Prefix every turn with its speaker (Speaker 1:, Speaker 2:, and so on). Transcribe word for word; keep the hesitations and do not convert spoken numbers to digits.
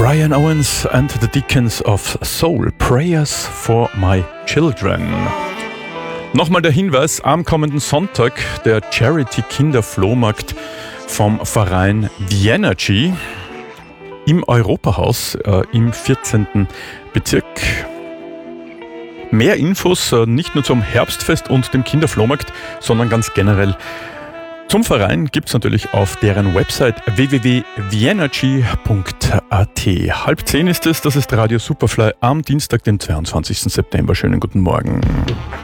Speaker 1: Brian Owens and the Deacons of Soul, Prayers for My Children. Nochmal der Hinweis, am kommenden Sonntag der Charity-Kinderflohmarkt vom Verein Vienergy im Europahaus äh, im vierzehnten Bezirk. Mehr Infos äh, nicht nur zum Herbstfest und dem Kinderflohmarkt, sondern ganz generell zum Verein gibt es natürlich auf deren Website w w w punkt vienergy punkt a t. Halb zehn ist es, das ist Radio Superfly am Dienstag, den zweiundzwanzigsten September. Schönen guten Morgen.